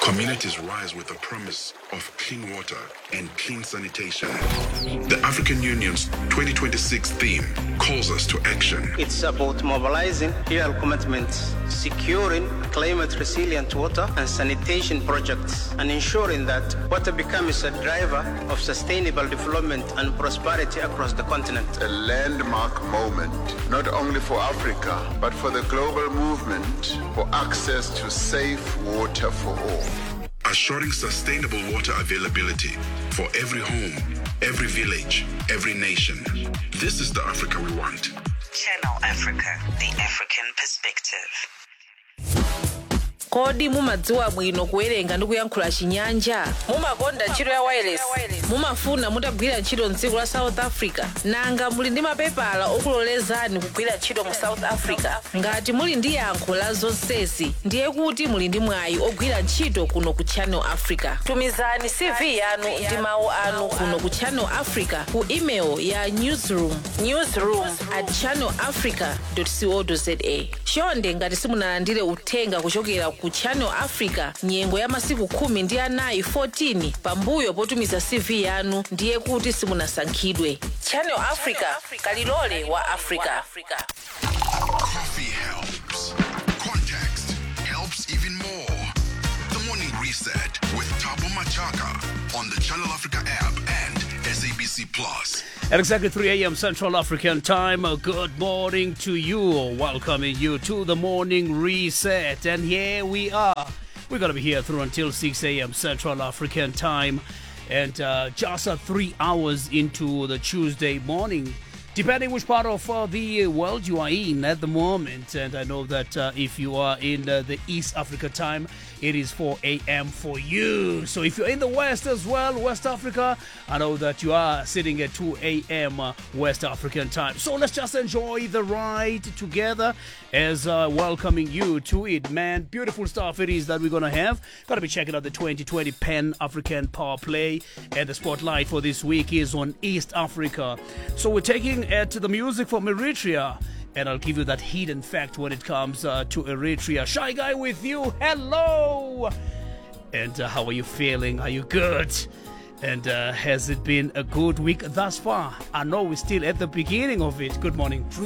Communities rise with the promise of clean water and clean sanitation. The African Union's 2026 theme calls us to action. It's about mobilizing real commitments, securing climate-resilient water and sanitation projects, and ensuring that water becomes a driver of sustainable development and prosperity across the continent. A landmark moment, not only for Africa, but for the global movement for access to safe water for all. Assuring sustainable water availability for every home, every village, every nation. This is the Africa we want. Channel Africa, the African perspective. Kodi mumadziwa bwino kuwerenga ndi kuyankhula Chinyanja? Mumakonda ntchito ya wireless? Mumafuna mutagwira ntchito m'dziko la South Africa? Nanga muli ndi mapepala okulolezani kugwira ntchito mu South Africa? Ngati muli ndi yankho la zonsezi, ndiye kuti muli ndi mwayi ogwira ntchito kuno ku Channel Africa. Tumizani CV yanu ndi mawu anu kuno ku Channel Africa ku email ya newsroom@channelafrica.co.za. Chonde ngati simunalandire uthenga kuchokera ku Channel Africa nyengo ya masiku 14 pambuyo potumiza CV yanu, ndiye kuti simunasankhidwe. Channel Africa, kalilole wa Africa. Coffee helps. Context helps even more. The Morning Reset with Thabo Machaka on the Channel Africa app and SABC Plus. At exactly 3 a.m. Central African time, good morning to you. Welcoming you to the Morning Reset. And here we are. We're going to be here through until 6 a.m. Central African time. And just 3 hours into the Tuesday morning, depending which part of the world you are in at the moment. And I know that if you are in the East Africa time, it is 4 a.m. for you. So if you're in the West as well, West Africa, I know that you are sitting at 2 a.m. West African time. So let's just enjoy the ride together as welcoming you to it, man. Beautiful stuff it is that we're going to have. Got to be checking out the 2020 Pan-African Power Play. And the spotlight for this week is on East Africa. So we're taking the music from Eritrea. And I'll give you that hidden fact when it comes to Eritrea. Shy Guy with you. Hello. And how are you feeling? Are you good? And has it been a good week thus far? I know we're still at the beginning of it. Good morning.